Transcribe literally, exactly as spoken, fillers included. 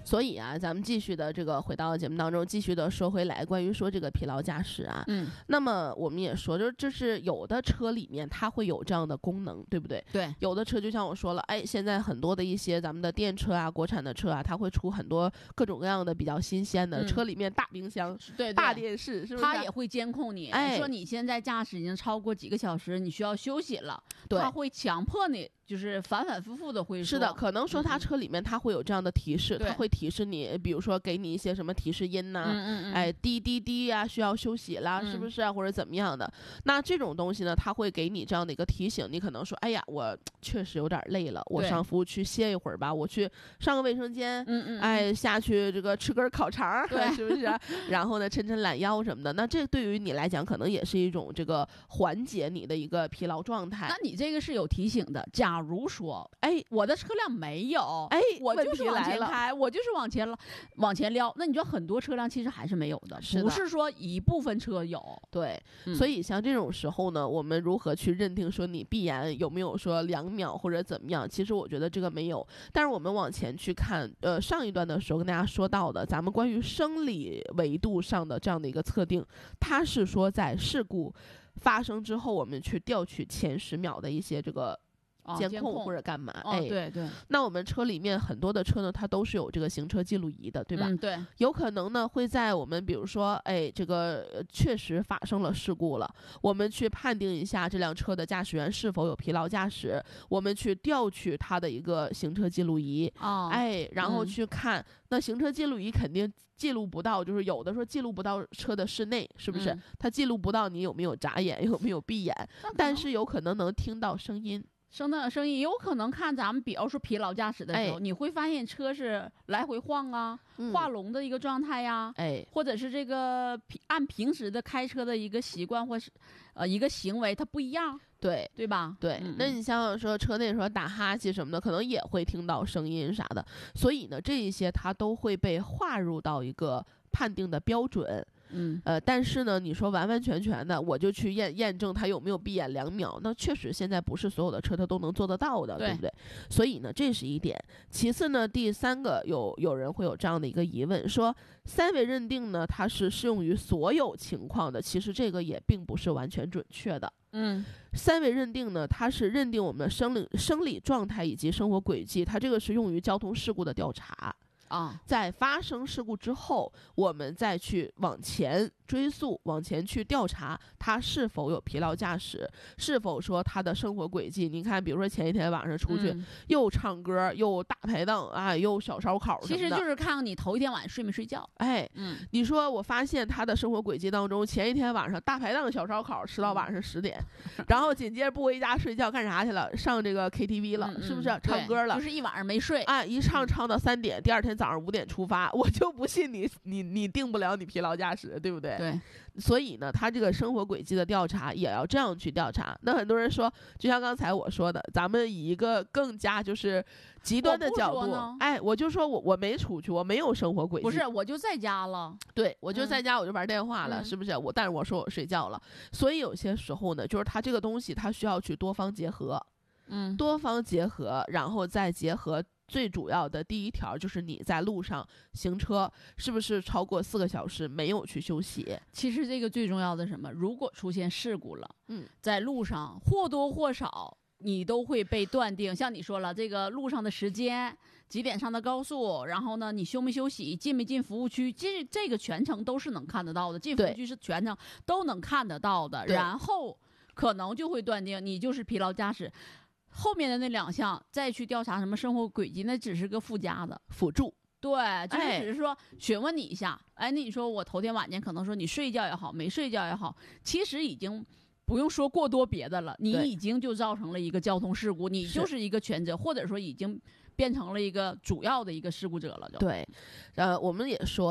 所以啊，咱们继续的这个回到节目当中，继续的说回来，关于说这个疲劳驾驶啊， 嗯， 那么我们也说，就就是有的车里面它会有这样的功能，对不对？ 对， 有的车就像我说了，哎，现在很多的一些咱们的电车啊、国产的车啊，它会出很多各种各样的比较新鲜的、 嗯、 车里面大冰箱、 对, 对大电视，是不是？ 它也会监控你， 哎， 说你现在驾驶已经超过几个小时，你需要休息了， 对， 它会强迫你。就是反反复复的会说， 是的，可能说它车里面它会有这样的提示， 嗯、 它会提示你，比如说给你一些什么提示音呐、啊， 嗯嗯嗯哎，滴滴滴呀、啊，需要休息啦， 嗯、 是不是啊？或者怎么样的？那这种东西呢，它会给你这样的一个提醒，你可能说，哎呀，我确实有点累了，我上服务区歇一会儿吧，我去上个卫生间， 嗯嗯， 哎，下去这个吃根烤肠， 对， 是不是？然后呢，抻抻懒腰什么的，那这对于你来讲，可能也是一种这个缓解你的一个疲劳状态。 那你这个是有提醒的，假如说。 哎， 我的车辆没有， 哎， 我就是往前开，我就是往前了，往前撩。那你知道很多车辆其实还是没有的， 是的不是说一部分车有。 对、 嗯， 所以像这种时候呢，我们如何去认定说你必然有没有说两秒或者怎么样？其实我觉得这个没有。但是我们往前去看，呃，上一段的时候跟大家说到的，咱们关于生理维度上的这样的一个测定，它是说在事故发生之后，我们去调取前十秒的一些这个。监控或者干嘛？ 哦、 哎， 对对。 那我们车里面很多的车呢，它都是有这个行车记录仪的，对吧？ 嗯，对。 有可能呢会在我们比如说，哎，这个、呃、确实发生了事故了，我们去判定一下这辆车的驾驶员是否有疲劳驾驶，我们去调取他的一个行车记录仪， 哦、 哎，然后去看、嗯、那行车记录仪肯定记录不到，就是有的说记录不到车的室内，是不是？ 嗯、 它记录不到你有没有眨眼，有没有闭眼，但是有可能能听到声音。 声的声音有可能看咱们，比如说疲劳驾驶的时候、哎，你会发现车是来回晃啊、嗯、画龙的一个状态呀， 哎， 或者是这个按平时的开车的一个习惯或是呃一个行为它不一样， 对对吧？ 对、嗯，那你像说车内说打哈欠什么的，可能也会听到声音啥的，所以呢，这一些它都会被划入到一个判定的标准。 嗯， 呃，但是呢，你说完完全全的，我就去验验证它有没有闭眼两秒，那确实现在不是所有的车它都能做得到的， 对, 对不对？所以呢，这是一点。其次呢，第三个有有人会有这样的一个疑问，说三维认定呢，它是适用于所有情况的，其实这个也并不是完全准确的。 嗯， 三维认定呢，它是认定我们的生理生理状态以及生活轨迹，它这个是用于交通事故的调查。 啊， 在发生事故之后，我们再去往前追溯，往前去调查他是否有疲劳驾驶，是否说他的生活轨迹。你看，比如说前一天晚上出去，嗯、又唱歌，又大排档啊，又小烧烤什么的， 其实就是看看你头一天晚上睡没睡觉。 哎， 嗯， 你说我发现他的生活轨迹当中，前一天晚上大排档小烧烤吃到晚上十点，然后紧接着不回家睡觉，干啥去了？上这个 K T V 了， 嗯、 是不是？唱歌了， 就是一晚上没睡啊，一唱唱到三点，第二天早上五点出发，我就不信你你你定不了你疲劳驾驶，对不对？ 对， 所以呢，他这个生活轨迹的调查也要这样去调查。那很多人说，就像刚才我说的，咱们以一个更加就是极端的角度，哎，我就说我我没出去，我没有生活轨迹， 不是，我就在家了， 对，我就在家，我就玩电话了，嗯、是不是？我但是我说我睡觉了，所以有些时候呢，就是他这个东西，他需要去多方结合， 嗯， 多方结合，然后再结合。最主要的第一条就是你在路上行车是不是超过四个小时没有去休息？ 其实这个最重要的是什么？如果出现事故了， 嗯， 在路上或多或少你都会被断定，像你说了，这个路上的时间，几点上的高速，然后呢，你休没休息，进没进服务区，这这个全程都是能看得到的，进服务区是全程都能看得到的，然后可能就会断定你就是疲劳驾驶。后面的那两项再去调查什么生活轨迹，那只是个附加的辅助。 对，就是只是说询问你一下，哎，那你说我头天晚间可能说你睡觉也好，没睡觉也好，其实已经不用说过多别的了，你已经就造成了一个交通事故，你就是一个全责，或者说已经变成了一个主要的一个事故者了就。 对，呃，我们也说。